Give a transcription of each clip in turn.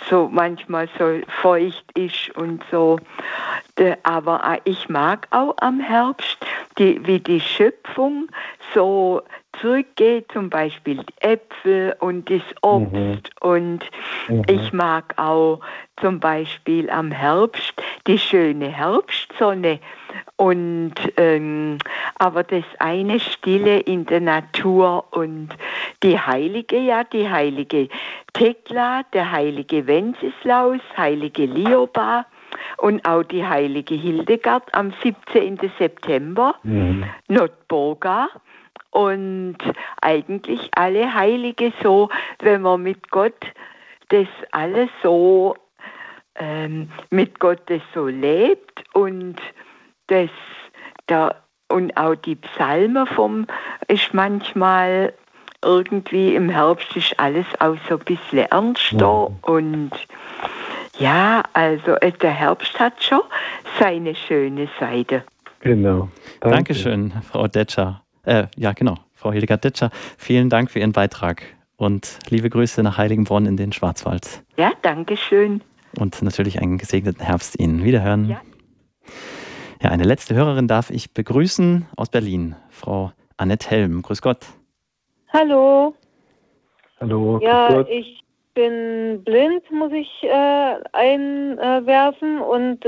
so manchmal so feucht ist und so. Aber ich mag auch am Herbst, wie die Schöpfung so zurückgeht, zum Beispiel die Äpfel und das Obst. Und ich mag auch zum Beispiel am Herbst die schöne Herbstsonne. Und aber das eine Stille in der Natur und die heilige Thekla, der heilige Wenceslaus, heilige Lioba und auch die heilige Hildegard am 17. September, Notburga. Und eigentlich alle Heilige so, wenn man mit Gott das alles so, mit Gott das so lebt und und auch die Psalmen ist manchmal irgendwie im Herbst ist alles auch so ein bisschen ernster und ja, also der Herbst hat schon seine schöne Seite. Genau. Dankeschön, Frau Detscher. Frau Hildegard Detscher. Vielen Dank für Ihren Beitrag und liebe Grüße nach Heiligenbronn in den Schwarzwald. Ja, danke schön. Und natürlich einen gesegneten Herbst Ihnen. Wiederhören. Ja. Ja, eine letzte Hörerin darf ich begrüßen aus Berlin, Frau Annette Helm. Grüß Gott. Hallo. Hallo. Ja, Grüß Gott. ich bin blind, muss ich einwerfen und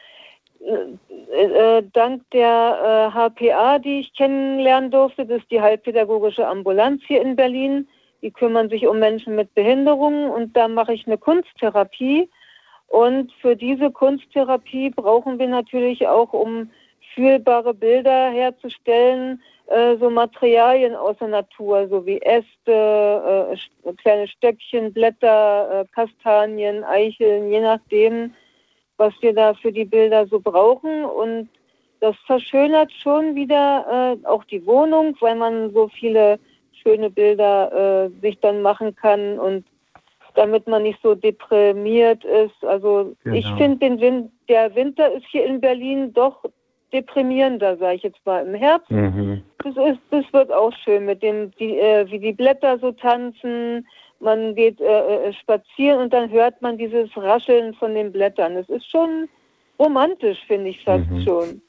dank der HPA, die ich kennenlernen durfte, das ist die Heilpädagogische Ambulanz hier in Berlin, die kümmern sich um Menschen mit Behinderungen und da mache ich eine Kunsttherapie und für diese Kunsttherapie brauchen wir natürlich auch, um fühlbare Bilder herzustellen, so Materialien aus der Natur, so wie Äste, kleine Stöckchen, Blätter, Kastanien, Eicheln, je nachdem, was wir da für die Bilder so brauchen. Und das verschönert schon wieder auch die Wohnung, weil man so viele schöne Bilder sich dann machen kann und damit man nicht so deprimiert ist. Also Ich finde, der Winter ist hier in Berlin doch deprimierender, sage ich jetzt mal, im Herbst. Das wird auch schön mit dem, wie die Blätter so tanzen. Man geht spazieren und dann hört man dieses Rascheln von den Blättern. Es ist schon romantisch, finde ich fast schon.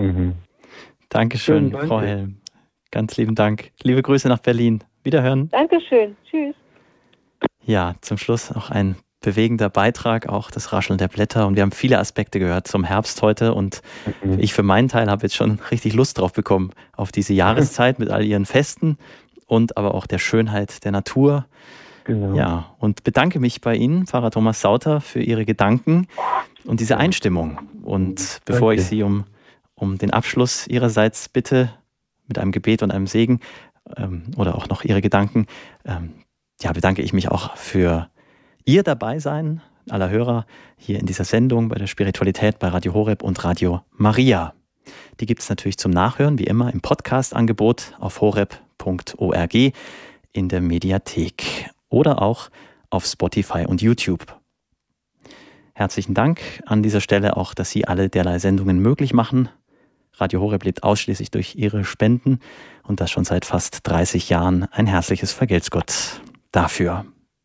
Dankeschön, Frau Helm. Ganz lieben Dank. Liebe Grüße nach Berlin. Wiederhören. Dankeschön. Tschüss. Ja, zum Schluss auch ein bewegender Beitrag, auch das Rascheln der Blätter. Und wir haben viele Aspekte gehört zum Herbst heute. Und ich für meinen Teil habe jetzt schon richtig Lust drauf bekommen, auf diese Jahreszeit mit all ihren Festen und aber auch der Schönheit der Natur. Genau. Ja, und bedanke mich bei Ihnen, Pfarrer Thomas Sauter, für Ihre Gedanken und diese Einstimmung. Und bevor ich Sie um den Abschluss Ihrerseits bitte, mit einem Gebet und einem Segen oder auch noch Ihre Gedanken, bedanke ich mich auch für Ihr Dabeisein aller Hörer hier in dieser Sendung bei der Spiritualität bei Radio Horeb und Radio Maria. Die gibt es natürlich zum Nachhören, wie immer, im Podcast-Angebot auf horeb.org in der Mediathek oder auch auf Spotify und YouTube. Herzlichen Dank an dieser Stelle auch, dass Sie alle derlei Sendungen möglich machen. Radio Horeb lebt ausschließlich durch Ihre Spenden und das schon seit fast 30 Jahren. Ein herzliches Vergelt's Gott dafür.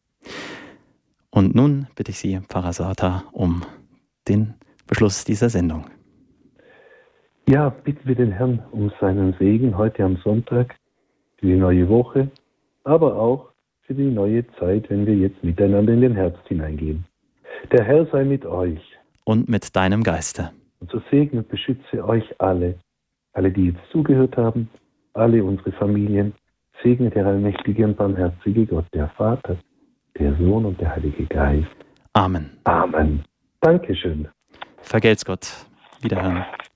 Und nun bitte ich Sie, Pfarrer Sauter, um den Beschluss dieser Sendung. Ja, bitten wir den Herrn um seinen Segen heute am Sonntag für die neue Woche, aber auch für die neue Zeit, wenn wir jetzt miteinander in den Herbst hineingehen. Der Herr sei mit euch. Und mit deinem Geiste. Und so segne und beschütze euch alle, die jetzt zugehört haben, alle unsere Familien. Segne der allmächtige und barmherzige Gott, der Vater, der Sohn und der Heilige Geist. Amen. Amen. Dankeschön. Vergelt's Gott. Wiederhören.